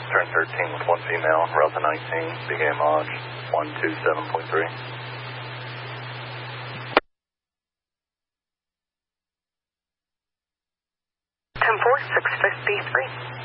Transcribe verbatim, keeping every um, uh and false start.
turn thirteen with one female, route to nineteen, began launch one two seven point three. ten four, six fifty-three.